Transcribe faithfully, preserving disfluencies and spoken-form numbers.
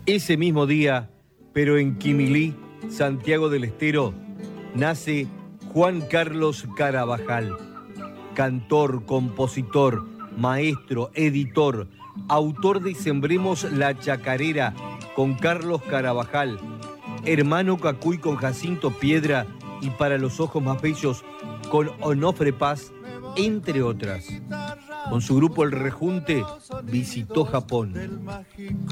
Ese mismo día, pero en Quimilí, Santiago del Estero, nace Juan Carlos Carabajal, cantor, compositor, maestro, editor, autor de Sembremos la Chacarera con Carlos Carabajal, Hermano Cacuy con Jacinto Piedra y Para los Ojos Más Bellos con Onofre Paz, entre otras. Con su grupo El Rejunte visitó Japón.